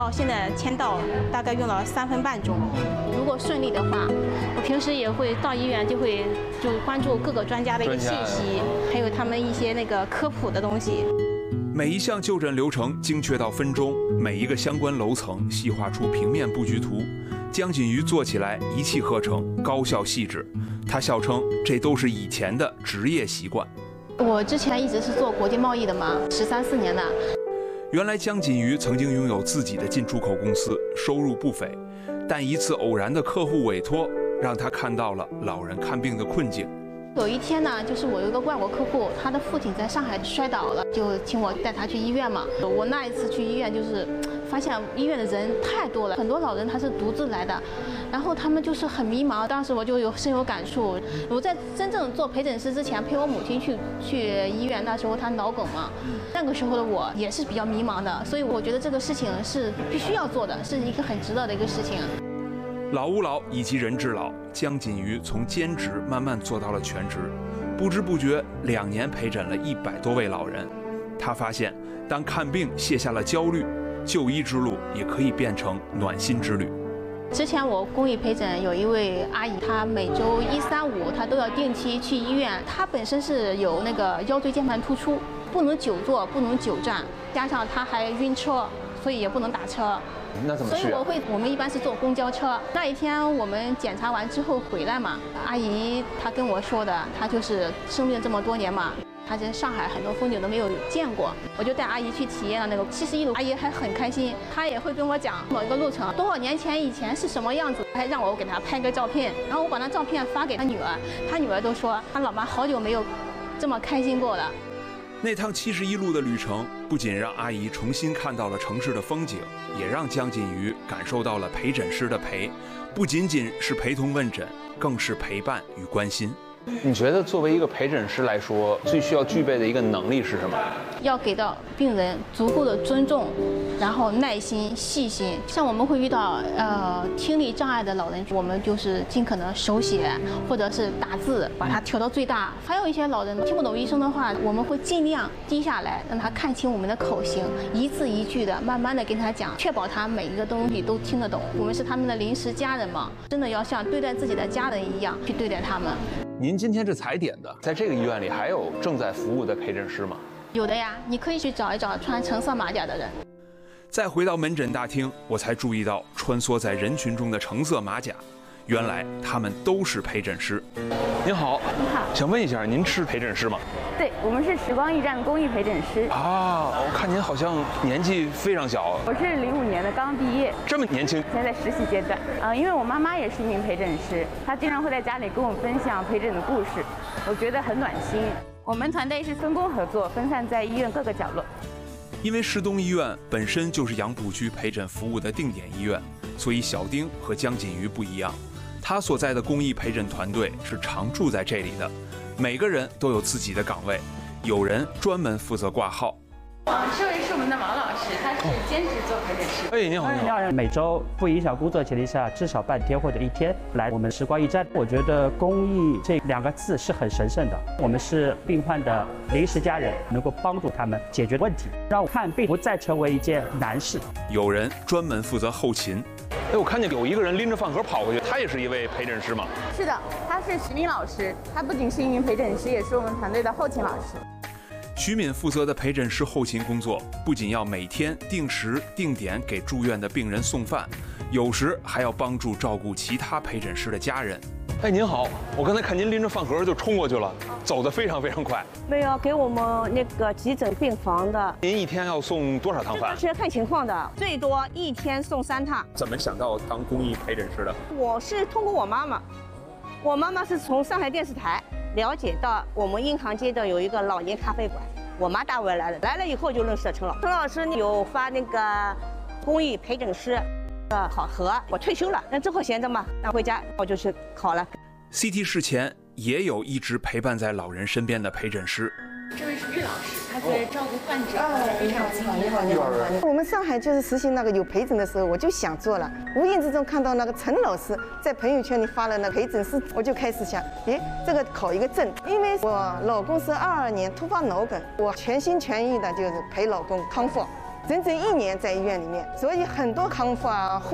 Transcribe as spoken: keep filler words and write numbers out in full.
到现在签到大概用了三分半钟。如果顺利的话，我平时也会到医院就会就关注各个专家的一个信息，还有他们一些那个科普的东西。 每一项就诊流程精确到分钟，每一个相关楼层细化出平面布局图。江锦瑜做起来一气呵成，高效细致。他笑称这都是以前的职业习惯。 我之前一直是做国际贸易的嘛，十三四年了。 原来江锦瑜曾经拥有自己的进出口公司，收入不菲，但一次偶然的客户委托，让他看到了老人看病的困境。 有一天呢，就是我有一个外国客户，他的父亲在上海摔倒了，就请我带他去医院嘛。我那一次去医院，就是发现医院的人太多了，很多老人他是独自来的，然后他们就是很迷茫。当时我就有深有感触。我在真正做陪诊师之前，陪我母亲去去医院，那时候她脑梗嘛，那个时候的我也是比较迷茫的，所以我觉得这个事情是必须要做的，是一个很值得的一个事情。 老吾老以及人之老，江锦瑜从兼职慢慢做到了全职，不知不觉两年陪诊了一百多位老人。他发现，当看病卸下了焦虑，就医之路也可以变成暖心之旅。 之前我公益陪诊有一位阿姨，她每周一、三、五她都要定期去医院。她本身是有那个腰椎间盘突出，不能久坐，不能久站，加上她还晕车，所以也不能打车。 那怎么去、啊？ 所以我会，我们一般是坐公交车。那一天我们检查完之后回来嘛，阿姨她跟我说的，她就是生病这么多年嘛，她在上海很多风景都没有见过，我就带阿姨去体验了那个七十一路，阿姨还很开心，她也会跟我讲某一个路程多少年前以前是什么样子，还让我给她拍个照片，然后我把那照片发给她女儿，她女儿都说她老妈好久没有这么开心过了。 那趟七十一路的旅程，不仅让阿姨重新看到了城市的风景，也让江锦瑜感受到了陪诊师的陪，不仅仅是陪同问诊，更是陪伴与关心。 你觉得作为一个陪诊师来说，最需要具备的一个能力是什么？ 要给到病人足够的尊重，然后耐心、细心。像我们会遇到呃听力障碍的老人，我们就是尽可能手写或者是打字，把它调到最大。还有一些老人听不懂医生的话，我们会尽量低下来，让他看清我们的口型，一字一句的慢慢的跟他讲，确保他每一个东西都听得懂。我们是他们的临时家人嘛，真的要像对待自己的家人一样去对待他们。 您今天是踩点的，在这个医院里还有正在服务的陪诊师吗？ 有的呀，你可以去找一找穿橙色马甲的人。 再回到门诊大厅，我才注意到穿梭在人群中的橙色马甲，原来他们都是陪诊师。 您好， 您好， 想问一下，您是陪诊师吗？ 对，我们是时光驿站公益陪诊师。 啊，我看您好像年纪非常小。 我是零五年的，刚毕业。 这么年轻？ 现在在实习阶段。嗯、呃，因为我妈妈也是一名陪诊师，她经常会在家里跟我分享陪诊的故事，我觉得很暖心。我们团队是分工合作，分散在医院各个角落。 因为市东医院本身就是杨浦区陪诊服务的定点医院，所以小丁和江锦瑜不一样，他所在的公益陪诊团队是常驻在这里的，每个人都有自己的岗位，有人专门负责挂号。 这位是我们的王老师，他是兼职做陪诊师。 哎，你好，你好。 每周不影响工作前提下，至少半天或者一天来我们时光驿站。我觉得公益这两个字是很神圣的，我们是病患的临时家人，能够帮助他们解决问题，让看病不再成为一件难事。 有人专门负责后勤。 哎，我看见有一个人拎着饭盒跑过去，他也是一位陪诊师吗？ 是的，他是徐敏老师，他不仅是一名陪诊师，也是我们团队的后勤老师。 徐敏负责的陪诊师后勤工作，不仅要每天定时定点给住院的病人送饭，有时还要帮助照顾其他陪诊师的家人。 哎，您好，我刚才看您拎着饭盒就冲过去了，走得非常非常快。 没有给我们那个急诊病房的。 您一天要送多少趟饭？ 是要看情况的，最多一天送三趟。 怎么想到当公益陪诊师的？ 我是通过我妈妈，我妈妈是从上海电视台了解到我们银行街的有一个老年咖啡馆，我妈带我来了，来了以后就认识了陈老师。陈老师有发那个公益陪诊师的考核，我退休了，那这会闲着嘛，那回家我就去考了。 C T 室前也有一直陪伴在老人身边的陪诊师。 这位是岳老师，他对照顾患者非常经验。 你好，你好，你好。我们上海就是实行那个有陪诊的时候，我就想做了。无意之中看到那个陈老师在朋友圈里发了那个陪诊师，我就开始想，诶，这个考一个证。因为我老公是二二年突发脑梗，我全心全意的就是陪老公康复。 整整一年在医院里面，所以很多康复啊。